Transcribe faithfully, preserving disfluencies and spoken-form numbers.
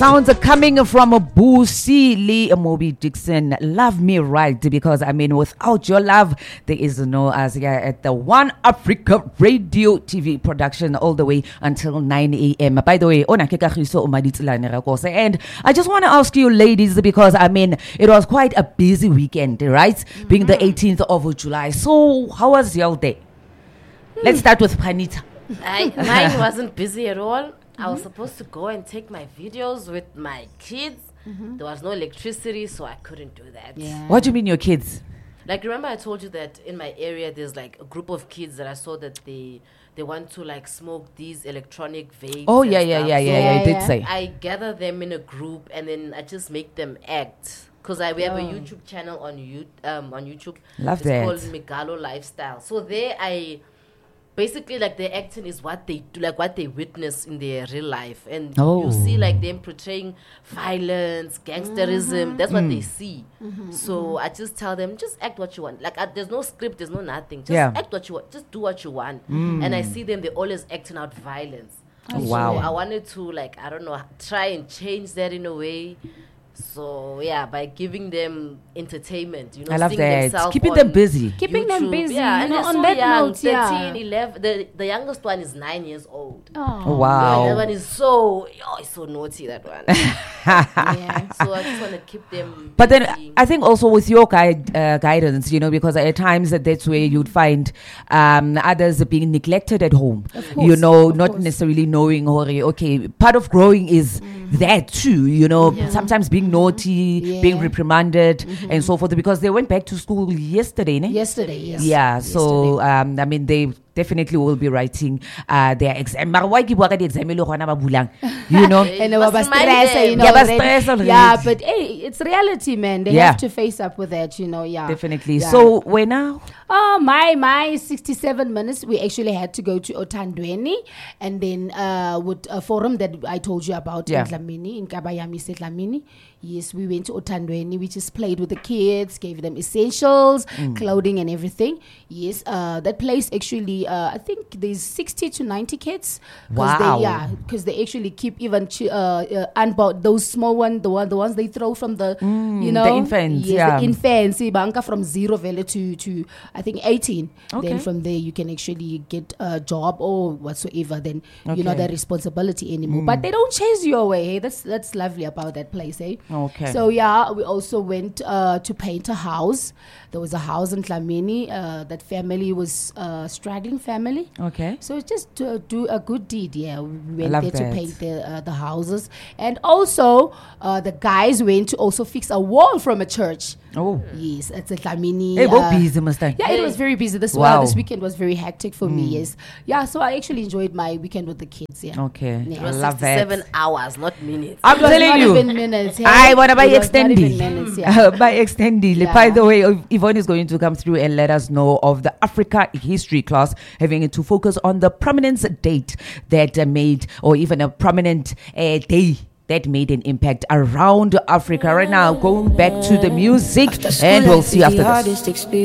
Sounds are coming from a Boosie Lee Moby Dixon. Love Me Right, because I mean, without your love, there is no as yeah, at the One Africa Radio T V production all the way until nine a.m. By the way, and I just want to ask you, ladies, because I mean, it was quite a busy weekend, right? Mm-hmm. Being the eighteenth of July. So, how was your day? Mm. Let's start with Pranita. I, mine wasn't busy at all. I was supposed to go and take my videos with my kids. Mm-hmm. There was no electricity, so I couldn't do that. Yeah. What do you mean your kids? Like, remember I told you that in my area there's like a group of kids that I saw that they they want to like smoke these electronic vapes. Oh yeah, yeah, yeah, yeah, yeah, yeah. You did say. I gather them in a group and then I just make them act. Because I we have oh. a YouTube channel on you um on YouTube. Love it's that. It's called Megalo Lifestyle. So there I basically, like, their acting is what they do, like what they witness in their real life. And oh. you see, like, them portraying violence, gangsterism. Mm-hmm. That's what mm. they see. Mm-hmm. So I just tell them, just act what you want. Like, uh, there's no script, there's no nothing. Just yeah. act what you want. Just do what you want. Mm. And I see them, they're always acting out violence. Oh, so wow. I wanted to, like, I don't know, try and change that in a way. So yeah, by giving them entertainment, you know, I love that. Keeping them busy. Keeping YouTube. them busy. Yeah, and they're on so that young, note, thirteen, yeah. eleven. The, the youngest one is nine years old. Oh, oh wow. That one is so, oh, it's so naughty, that one. Yeah. So I just want to keep them But busy. then I think also with your guide, uh, guidance, you know, because at times that that's where you'd find um, others being neglected at home. Course, you know, not course. necessarily knowing, okay, part of growing is mm. that too, you know, yeah. sometimes being naughty, yeah. being reprimanded mm-hmm. and so forth, because they went back to school yesterday, ne? Yesterday, yes. Yeah, so um, I mean, they definitely will be writing uh, their exam. You know, and about stress, you know, yeah, stress yeah, but hey, it's reality, man. They yeah. have to face up with that, you know. Yeah, definitely. Yeah. So where now? Oh, my my sixty-seven minutes. We actually had to go to Othandweni, and then uh, with a forum that I told you about yeah. in Dlamini, in Kabayami Dlamini. Yes, we went to Othandweni. We just played with the kids, gave them essentials, mm. clothing, and everything. Yes, uh, that place actually, uh, I think there's sixty to ninety kids. Wow. They, yeah, because they actually keep even ch- uh, uh, unbound those small ones, the one, the ones they throw from the, mm, you know, the infants. Yes, yeah, the infants. Banka from zero value to to I think eighteen. Okay. Then from there you can actually get a job or whatsoever. Then okay. you're not that responsibility anymore. Mm. But they don't chase you away. Hey? That's that's lovely about that place, eh? Okay. So yeah, we also went uh, to paint a house. There was a house in Dlamini. Uh, that family was a struggling family. Okay. So just to do a good deed. Yeah, we went there that. to paint the uh, the houses, and also uh, the guys went to also fix a wall from a church. Oh yes, it's a Dlamini. Hey, uh, busy, must I? Yeah, it was very busy. This wow. uh, this weekend was very hectic for mm. me. Yes, yeah. So I actually enjoyed my weekend with the kids. Yeah. Okay, yeah. I love that. Seven hours, not minutes. I'm telling not you, even minutes. Hey? I want to buy extended. Yeah. Uh, by extended. Yeah. By the way, Yvonne is going to come through and let us know of the Africa history class, having to focus on the prominence date that uh, made, or even a prominent uh, day that made an impact around Africa. Right now, going back to the music, and we'll see after this.